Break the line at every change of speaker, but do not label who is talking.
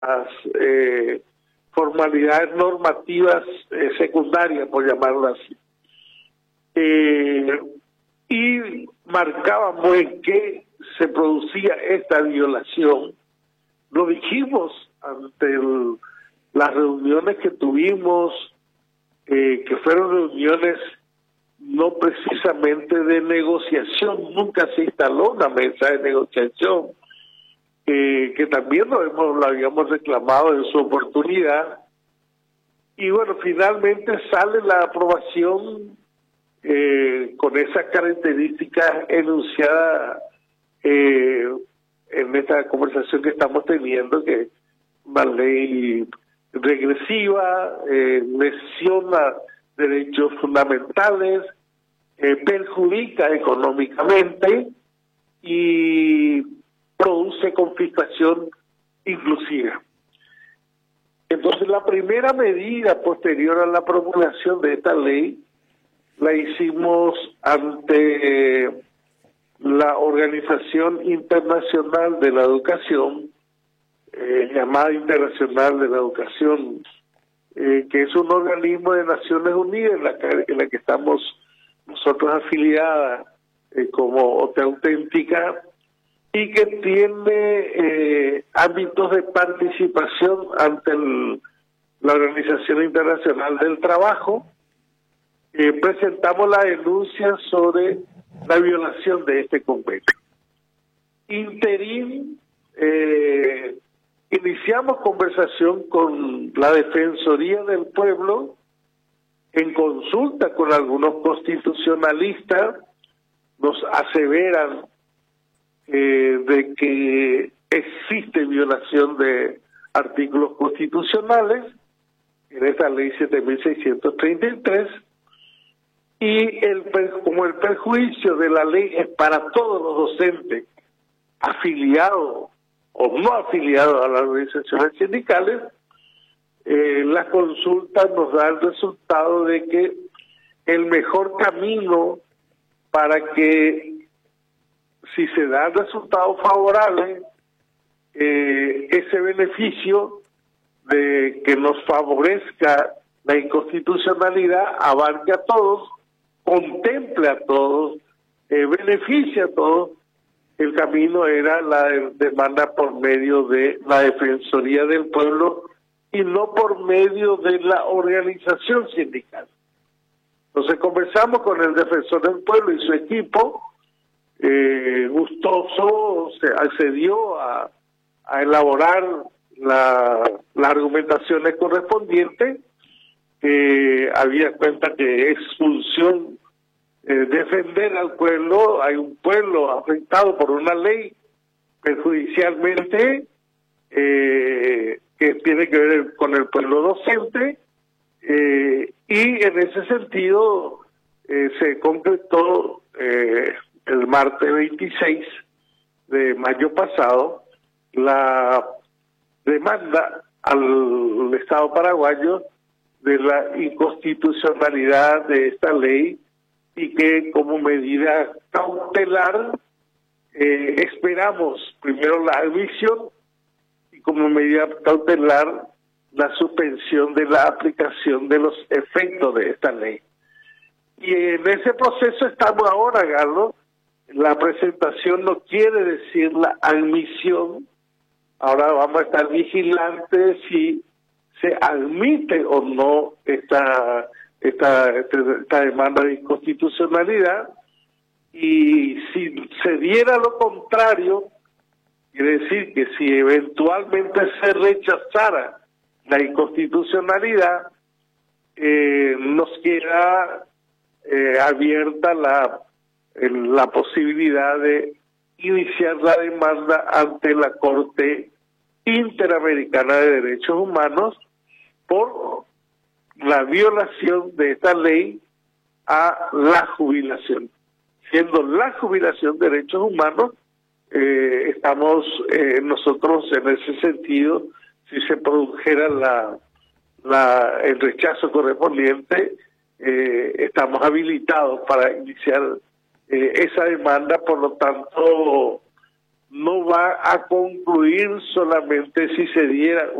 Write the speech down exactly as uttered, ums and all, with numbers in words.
las eh, formalidades normativas eh, secundarias, por llamarlo así. Eh, y marcábamos en qué se producía esta violación. Lo dijimos ante el, las reuniones que tuvimos, eh, que fueron reuniones no precisamente de negociación, nunca se instaló una mesa de negociación, eh, que también lo, hemos, lo habíamos reclamado en su oportunidad. Y bueno, finalmente sale la aprobación eh, con esas características enunciadas eh, en esta conversación que estamos teniendo, que es una ley regresiva, eh, lesiona derechos fundamentales, eh, perjudica económicamente y produce confiscación inclusiva. Entonces, la primera medida posterior a la promulgación de esta ley la hicimos ante eh, la Organización Internacional de la Educación, eh, llamada Internacional de la Educación, eh, que es un organismo de Naciones Unidas en la que, en la que estamos nosotros afiliadas eh, como O T E Auténtica, y que tiene eh, ámbitos de participación ante el, la Organización Internacional del Trabajo. Eh, presentamos la denuncia sobre la violación de este convenio. Interín, eh, iniciamos conversación con la Defensoría del Pueblo en consulta con algunos constitucionalistas. Nos aseveran eh, de que existe violación de artículos constitucionales en esta ley siete mil seiscientos treinta y tres, y el, como el perjuicio de la ley es para todos los docentes afiliados o no afiliados a las organizaciones sindicales, eh, la consulta nos da el resultado de que el mejor camino para que, si se da el resultado favorable, eh, ese beneficio de que nos favorezca la inconstitucionalidad abarque a todos, contemple a todos, eh, beneficia a todos. El camino era la de, demanda por medio de la Defensoría del Pueblo y no por medio de la organización sindical. Entonces conversamos con el Defensor del Pueblo y su equipo, eh, gustoso, se accedió a, a elaborar la, las argumentaciones correspondientes. Eh, había cuenta que es función eh, defender al pueblo. Hay un pueblo afectado por una ley perjudicialmente eh, que tiene que ver con el pueblo docente, eh, y en ese sentido eh, se concretó eh, el martes veintiséis de mayo pasado la demanda al Estado paraguayo de la inconstitucionalidad de esta ley, y que como medida cautelar eh, esperamos primero la admisión y como medida cautelar la suspensión de la aplicación de los efectos de esta ley. Y en ese proceso estamos ahora, Carlos. La presentación no quiere decir la admisión. Ahora vamos a estar vigilantes si se admite o no esta, esta, esta demanda de inconstitucionalidad, y si se diera lo contrario, quiere decir que si eventualmente se rechazara la inconstitucionalidad, eh, nos queda eh, abierta la, la posibilidad de iniciar la demanda ante la Corte Interamericana de Derechos Humanos por la violación de esta ley a la jubilación. Siendo la jubilación de derechos humanos, eh, estamos eh, nosotros en ese sentido, si se produjera la, la el rechazo correspondiente, eh, estamos habilitados para iniciar eh, esa demanda. Por lo tanto, no va a concluir solamente si se diera